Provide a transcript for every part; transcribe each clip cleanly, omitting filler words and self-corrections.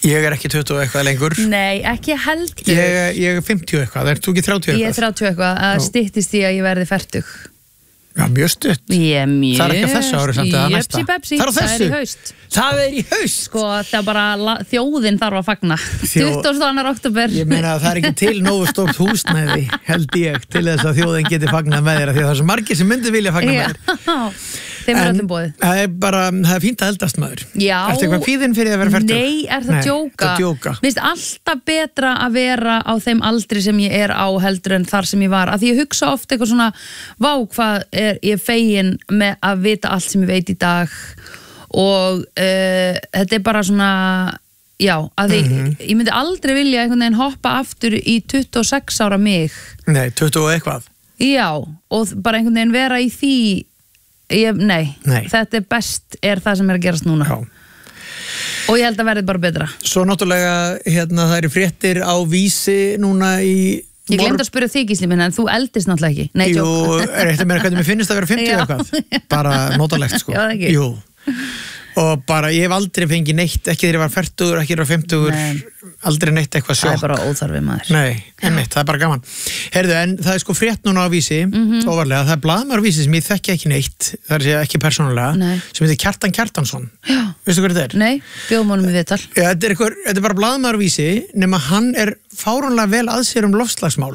Ég ekki 20 eitthvað lengur. Nei, ekki heldur. Ég 50 eitthvað, er þú ekki 30 eitthvað? Ég 30 eitthvað, að styttist í að ég verði fertug. Já, mjög stutt. Ég mjög. Það ekki að þessu ári samt eða næsta. Jöpsi, það er í haust. Það er í haust. Sko, það er bara þjóðin þarf að fagna. 22. október. Ég meina að það er ekki til nógu stórt húsnæði, held ég, til þess að þjóðin geti fagnað með þér, því að það er svo margir sem myndi vilja fagna með þér. Þeim er öllum boðið. Það er fínt að eldast maður. Já. Ertu eitthvað kvíðinn fyrir að vera fertug? Nei, er það djóka? Mér finnst alltaf betra að vera á þeim aldri sem ég er á heldur en þar sem ég var. Af því ég hugsa oft eitthvað svona, vá, hvað er ég fegin með að vita allt sem ég veit í dag og þetta er bara svona, já, að ég myndi aldrei vilja einhvern veginn hoppa aftur í 26 ára mig. Nei, 20 og eitthvað. Já, og bara einhvern veginn vera í því. Nei, þetta er best það sem er að gerast núna. Já. Og ég held að verði bara betra. Svo náttúrulega, það eru fréttir á Vísi núna í... Ég glemdi að spyrja þig, Gísli minn, en þú eldist náttúrulega ekki. Nei, jú, er eitthvað meira hvernig mér finnst að vera 50 eitthvað. Bara notalegt, sko. Já, ekki. Jú. Og bara, ég hef aldrei fengið neitt, ekki þegar ég var 40, ekki þegar ég var 50, aldrei neitt eitthvað sjokk. Það er bara óþarfið maður. Nei, einmitt, það er bara gaman. Heyrðu, en það er sko frétt núna á Vísi, óvarlega, það er blaðmaður á Vísi sem ég þekki ekki neitt, það er ekki persónulega, sem heitir Kjartan Kjartansson. Já. Veistu hvað þetta er? Nei, bjóðum honum í viðtal. Já, þetta er bara blaðmaður á Vísi, nema hann er fáránlega vel að sér loftslagsmál.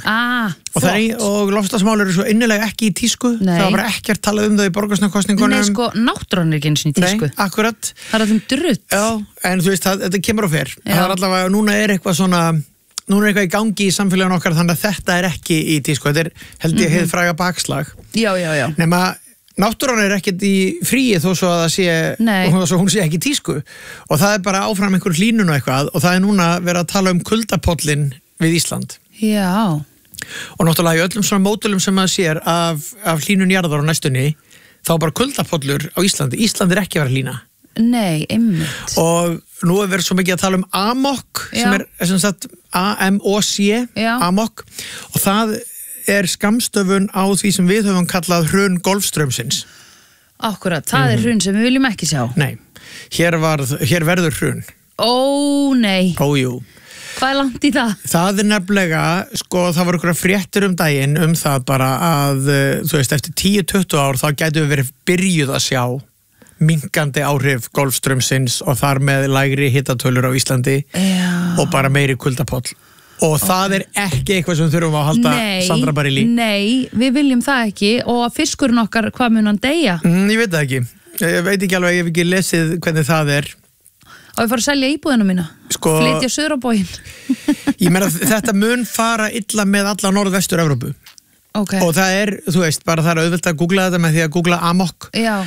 Og loftslagsmál eru svo innilega ekki í tísku. Það var bara ekkert talað þau í borgarstjórnarkosningunum. Nei, sko, náttúran er ekki eins og í tísku. Nei, akkurat. Það er allum drull. Já, en þú veist, þetta kemur á fer. Það er allavega, núna er eitthvað í gangi í samfélaginu okkar, þannig að þetta er ekki í tísku. Þetta er, held ég, hið fræga bakslag. Já. Nema, náttúran er ekkert í fríi þó svo að það sé, og svo hún sé ekki í tísku. Og það er bara áfram einhver hlýnun og eitthvað, og það er núna verið að tala kuldapollin við Ísland. Já. Og náttúrulega í öllum svona módulum sem maður sér af hlýnun jarðar á næstunni, þá bara kuldapollur á Íslandi. Ísland er ekki að vera hlýna. Nei, einmitt. Og nú er verið svo mikið að tala AMOC, sem er sem sagt A-M-O-C, AMOC, og það er skammstöfun á því sem við höfum kallað hrun Golfstraumsins. Akkurat, það er hrun sem við viljum ekki sjá. Nei, hér verður hrun. Ó, nei. Ójú. Hvað er langt í það? Það er nefnilega, sko, það voru einhverja fréttir daginn það bara að, þú veist, eftir 10-20 ár þá gætu við verið byrjuð að sjá minkandi áhrif Golfstraumsins og þar með lægri hittatölur á Íslandi og bara meiri kuldapoll. Og það er ekki eitthvað sem þurfum að halda Sandra bara í líf. Nei, við viljum það ekki og fiskurinn okkar, hvað mun hann deyja? Ég veit það ekki. Ég veit ekki alveg, ég hef ekki lesið hvernig það er. Og ég fara að selja íbúðina mína. Flytja suður á bóginn. Ég meina þetta mun fara illa með alla norðvestur-Evrópu. Okay. Og það er, þú veist, bara það er auðvelt að googla þetta með því að googla AMOC. Já.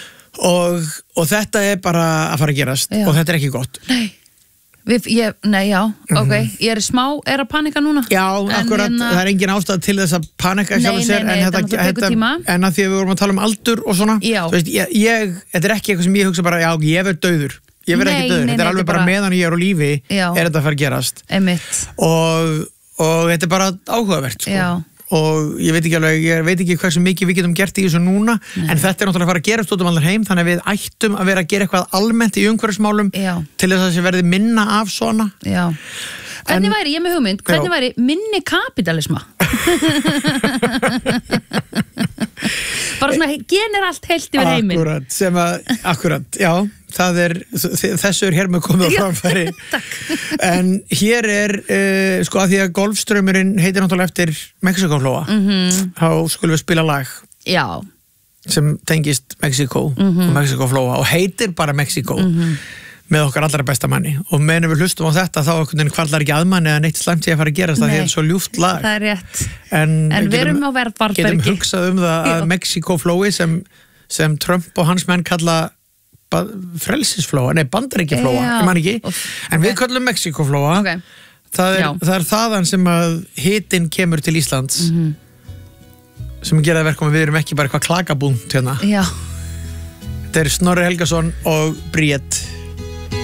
Og þetta er bara að fara að gerast og þetta er ekki gott. Nei. Ok. Ég er að panika núna. Já, akkurat, það er engin ástæð til þess að panika sjálf sér, en að því að við vorum að tala aldur og svona, þú veist, þetta er ekki eitthvað sem ég hugsa bara, já, ég verð dauður. Ég verð ekki dauður, þetta er alveg bara meðan ég er á lífi, er þetta að fara að gerast. Einmitt. Og þetta er bara áhugavert, sko. Já. Og ég veit ekki hversu mikið við getum gert í þessu núna, en þetta er náttúrulega að fara að gerast út allar heim, þannig að við ættum að vera að gera eitthvað almennt í umhverfismálum til þess að það verði minna af svona. Já. Hvernig væri, ég með hugmynd, hvernig væri minni kapitalisma? Bara svona generalt heilt yfir heiminn. Akkurat, já. Þessu er hér með komið á framfæri. En hér er sko að því að Golfstraumurinn heitir náttúrulega eftir Mexíkóflóa, þá skulum við spila lag sem tengist Mexíkó og Mexíkóflóa og heitir bara Mexíkó með okkar allra besta manni, og meðan við hlustum á þetta þá kvallar ekki aðmanni eða neitt slæmt sé að fara að gerast, það er svo ljúft lag. Það er rétt, en við erum á verðvarbergi. Getum hugsað það að Mexíkóflói sem Trump og hans menn kalla frelsisflóa, nei, bandaríkjaflóa, ég man ekki, en við kallum Mexíkóflóa. Það er þaðan sem að hitinn kemur til Íslands sem gera það verkum að við erum ekki bara eitthvað klakabúnt hérna. Þetta er Snorri Helgason og Bríett